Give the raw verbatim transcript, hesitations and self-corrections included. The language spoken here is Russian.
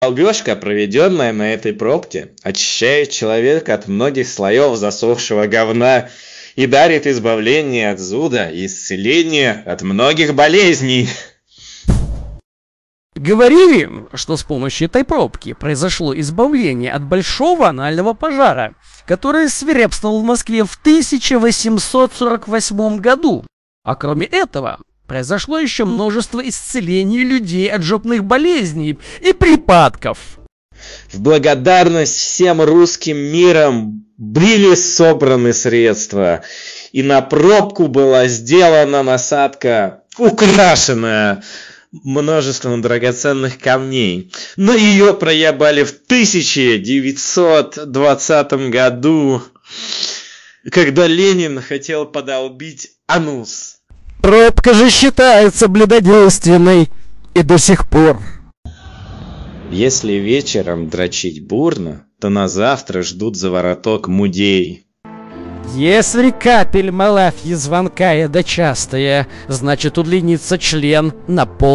Долбежка, проведенная на этой пробке, очищает человека от многих слоев засохшего говна и дарит избавление от зуда и исцеление от многих болезней. Говорили, что с помощью этой пробки произошло избавление от большого анального пожара, который свирепствовал в Москве в тысяча восемьсот сорок восьмом году. А кроме этого, произошло еще множество исцелений людей от жопных болезней и припадков. В благодарность всем русским миром были собраны средства, и на пробку была сделана насадка, украшенная множеством драгоценных камней. Но ее проебали в тысяча девятьсот двадцатом году, когда Ленин хотел подолбить анус. Пробка же считается блюдодейственной и до сих пор. Если вечером дрочить бурно, то на завтра ждут за вороток мудей. Если капель малафьи звонкая да частая, значит удлинится член на пол.